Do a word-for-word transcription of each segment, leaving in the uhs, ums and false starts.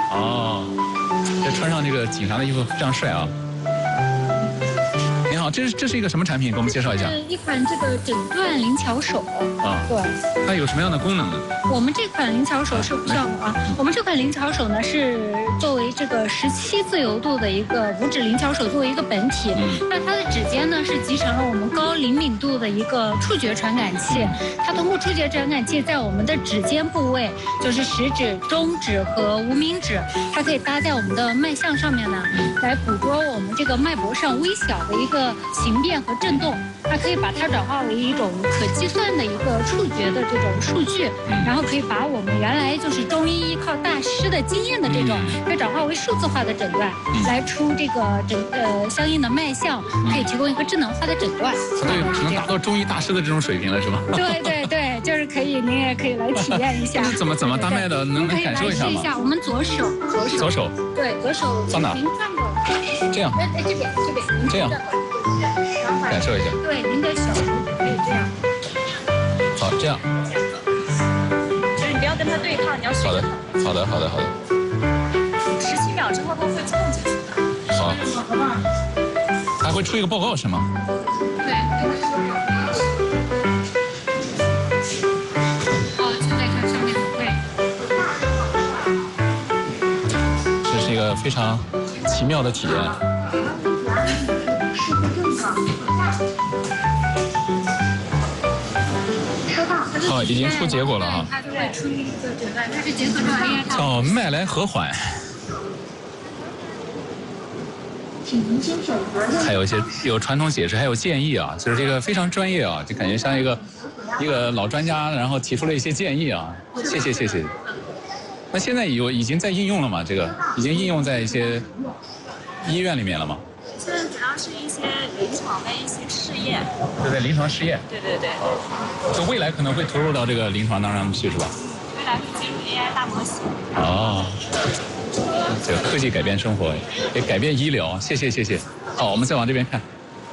哦，这穿上这个警察的衣服非常帅啊！你好，这是这是一个什么产品？给我们介绍一下。 是一款这个诊断灵巧手啊， 对， 它有什么样的功能呢？ 我们这款灵巧手是这样的啊，我们这款灵巧手呢是作为这个十七自由度的一个五指灵巧手作为一个本体，那它的指尖呢是集成了我们高灵敏度的一个触觉传感器，它通过触觉传感器在我们的指尖部位，就是食指、中指和无名指，它可以搭在我们的脉象上面呢，来捕捉我们这个脉搏上微小的一个形变和震动，它可以把它转化为一种可计算的一个触觉的这种数据，然后可以把我们原来就是中医依靠大师的经验的这种，可以转化为数字化的诊断，来出这个诊呃相应的脉象，可以提供一个智能化的诊断。 它对，可能达到中医大师的这种水平了，是吗？ 对对对，就是可以，您也可以来体验一下。 这是怎么怎么搭脉的？能能感受一下吗？ 可以来试一下，我们左手，左手， 左手， 对，左手放哪？ 您转过来， 这样， 哎哎，这边这边，您这样转过来，然后感受一下。 对，您的手可以这样。 好，这样。 就是你不要跟它对抗，你要随好的着它。， 好的，好的，好的。 十七秒之后它会自动结束的。 好。还会出一个报告是吗？ 对。哦，就在看上面的位。 这是一个非常奇妙的体验。哦，已经出结果了哈。 它就会出一个诊断，它是结合这个 A I 套。 叫脉来和缓。还有一些有传统解释，还有建议啊，就是这个非常专业啊，就感觉像一个一个老专家，然后提出了一些建议啊。谢谢谢谢。那现在有已经在应用了吗？这个已经应用在一些医院里面了吗？ 现在主要是一些临床的一些试验。 就在临床试验。 对对对。 就未来可能会投入到这个临床当中去，是吧？ 未来会进入 A I 大模型。 哦。这个科技改变生活，也改变医疗。谢谢谢谢。好，我们再往这边看。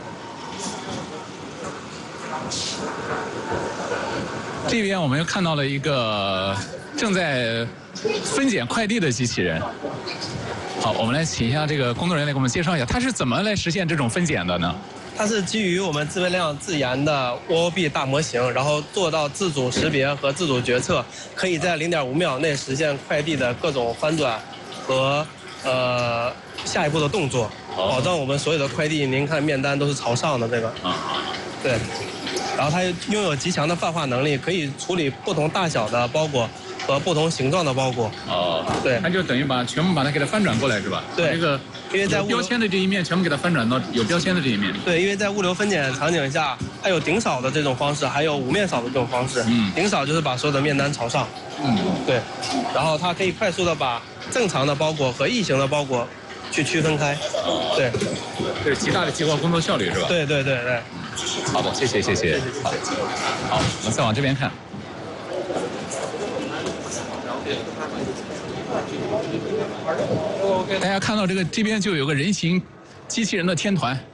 这边我们又看到了一个正在分拣快递的机器人。好，我们来请一下这个工作人员来给我们介绍一下，它是怎么来实现这种分拣的呢？ 它是基于我们自备量自研的 O O B 大模型，然后做到自主识别和自主决策，可以在零点五秒内实现快递的各种翻转和呃下一步的动作，保证我们所有的快递，您看面单都是朝上的这个。对。然后它拥有极强的泛化能力，可以处理不同大小的包裹和不同形状的包裹。 哦， 对， 它就等于把全部把它给它翻转过来，是吧？ 对， 这个因为在有标签的这一面全部给它翻转到有标签的这一面。 对，因为在物流分拣场景下，它有顶扫的这种方式，还有五面扫的这种方式。嗯，顶扫就是把所有的面单朝上。嗯，对，然后它可以快速的把正常的包裹和异形的包裹去区分开。对， 这是极大的提高工作效率，是吧？ 对对对对。 好的，谢谢谢谢。好，好，我们再往这边看。大家看到这个这边就有个人形机器人的天团，